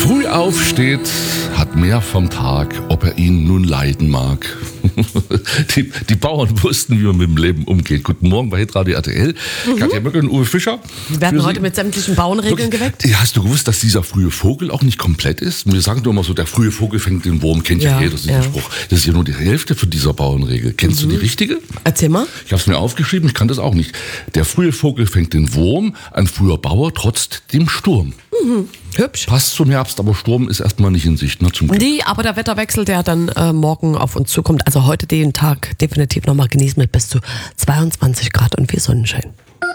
Früh aufsteht, hat mehr vom Tag, ob er ihn nun leiden mag. Die Bauern wussten, wie man mit dem Leben umgeht. Guten Morgen bei Hitradio RTL. Katja Möckel und Uwe Fischer. Wir werden heute mit sämtlichen Bauernregeln geweckt. Hast du gewusst, dass dieser frühe Vogel auch nicht komplett ist? Wir sagen doch immer so, der frühe Vogel fängt den Wurm. Kennt ja jeder diesen Spruch. Das ist ja nur die Hälfte von dieser Bauernregel. Kennst du die richtige? Erzähl mal. Ich habe es mir aufgeschrieben, ich kann das auch nicht. Der frühe Vogel fängt den Wurm, ein früher Bauer trotzt dem Sturm. Hübsch. Passt zum Herbst, aber Sturm ist erstmal nicht in Sicht, ne, zum Glück. Nee, aber der Wetterwechsel, der dann morgen auf uns zukommt, also heute den Tag definitiv nochmal genießen mit bis zu 22 Grad und viel Sonnenschein.